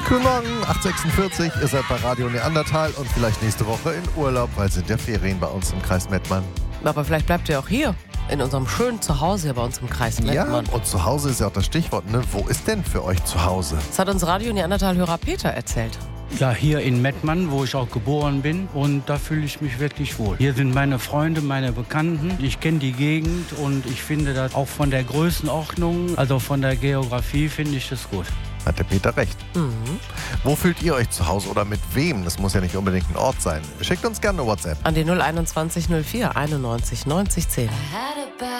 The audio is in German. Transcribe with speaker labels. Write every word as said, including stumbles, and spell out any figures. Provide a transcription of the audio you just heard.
Speaker 1: Guten Morgen, acht Uhr sechsundvierzig, ihr seid bei Radio Neandertal und vielleicht nächste Woche in Urlaub, weil es sind ja Ferien bei uns im Kreis Mettmann.
Speaker 2: Aber vielleicht bleibt ihr auch hier, in unserem schönen Zuhause hier bei uns im Kreis Mettmann.
Speaker 1: Ja, und zu Hause ist ja auch das Stichwort, ne? Wo ist denn für euch zu Hause?
Speaker 2: Das hat uns Radio Neandertal-Hörer Peter erzählt.
Speaker 3: Ja, hier in Mettmann, wo ich auch geboren bin, und da fühle ich mich wirklich wohl. Hier sind meine Freunde, meine Bekannten. Ich kenne die Gegend und ich finde das auch von der Größenordnung, also von der Geografie, finde ich das gut.
Speaker 1: Hat der Peter recht.
Speaker 2: Mhm.
Speaker 1: Wo fühlt ihr euch zu Hause oder mit wem? Das muss ja nicht unbedingt ein Ort sein. Schickt uns gerne eine WhatsApp.
Speaker 2: An die null einundzwanzig null vier einundneunzig neunzig zehn.